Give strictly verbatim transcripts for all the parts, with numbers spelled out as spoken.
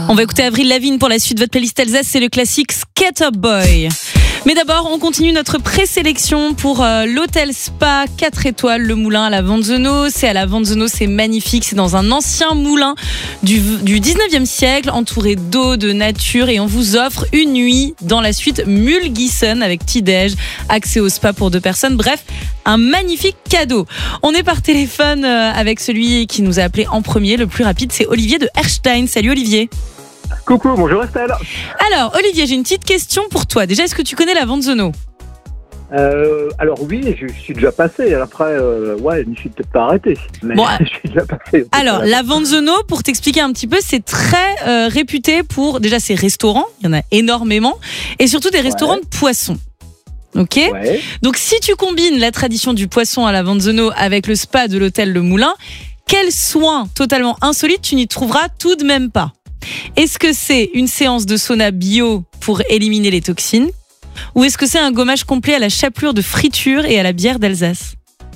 On va écouter Avril Lavigne pour la suite de votre playlist Alsace, c'est le classique Skater Boy. Mais d'abord, on continue notre présélection pour euh, l'hôtel spa quatre étoiles, le Moulin à la Vanzeno. C'est à la Vanzeno, c'est magnifique. C'est dans un ancien moulin du, du dix-neuvième siècle, entouré d'eau, de nature. Et on vous offre une nuit dans la suite Mulguissen avec petit-déj, accès au spa pour deux personnes. Bref, un magnifique cadeau. On est par téléphone euh, avec celui qui nous a appelé en premier, le plus rapide. C'est Olivier de Erstein. Salut Olivier. Coucou, bonjour Estelle. Alors Olivier, j'ai une petite question pour toi. Déjà, est-ce que tu connais la Vanzeno ? Euh, alors oui, je suis déjà passé. Après, euh, ouais, je ne suis peut-être pas arrêté. Mais bon, je suis déjà passé. Alors, la Vanzeno, pour t'expliquer un petit peu, c'est très euh, réputé pour déjà ses restaurants. Il y en a énormément, et surtout des restaurants ouais. de poissons. Ok. Ouais. Donc, si tu combines la tradition du poisson à la Vanzeno avec le spa de l'hôtel Le Moulin, quel soin totalement insolite tu n'y trouveras tout de même pas. Est-ce que c'est une séance de sauna bio pour éliminer les toxines, ou est-ce que c'est un gommage complet à la chapelure de friture et à la bière d'Alsace ?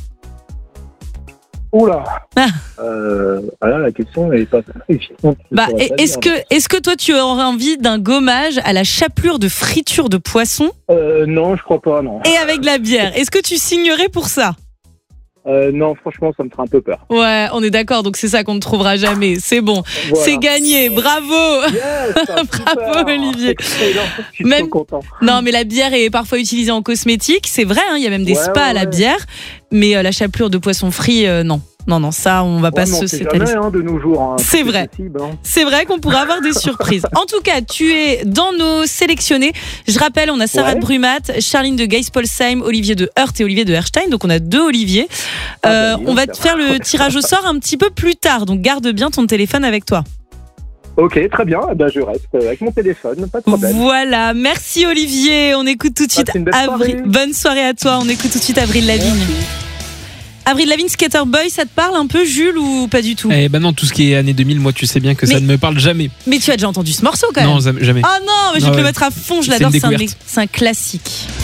Oula. Ah. Euh, alors la question n'est pas évidente. Bah, est-ce que, est-ce que toi tu aurais envie d'un gommage à la chapelure de friture de poisson ? euh, Non, je crois pas, non. Et avec de la bière. Est-ce que tu signerais pour ça ? Euh, non, franchement, ça me ferait un peu peur. Ouais, on est d'accord, donc c'est ça qu'on ne trouvera jamais. C'est bon, voilà. C'est gagné, bravo. Yes, bravo Olivier. Je suis même... trop content. Non, mais la bière est parfois utilisée en cosmétique, c'est vrai, il hein, y a même des ouais, spas ouais, à la ouais. bière, mais euh, la chapelure de poisson frit, euh, non. Non, non, ça, on va ouais, pas non, se s'étaler. Hein, de nos jours. Hein, c'est vrai. Possible, hein. C'est vrai qu'on pourrait avoir des surprises. En tout cas, tu es dans nos sélectionnés. Je rappelle, on a Sarah ouais. de Brumat, Charline de Geispolsheim, Olivier de Heurt et Olivier de Erstein. Donc, on a deux Olivier. Ah, euh, bah, on va te faire le tirage au sort un petit peu plus tard. Donc, garde bien ton téléphone avec toi. Ok, très bien. Eh ben, je reste avec mon téléphone, pas de problème. Voilà. Merci Olivier. On écoute tout de suite bonne Avril. soirée. Bonne soirée à toi. On écoute tout de suite Avril Lavigne. Merci. Avril Lavigne, Skater Boy, ça te parle un peu, Jules, ou pas du tout ? Eh ben non, tout ce qui est années deux mille, moi tu sais bien que mais, ça ne me parle jamais. Mais tu as déjà entendu ce morceau quand même ? Non, jamais. Oh non, mais je vais non, te ouais. le mettre à fond, je C'est l'adore, une c'est un, découverte. c'est un classique.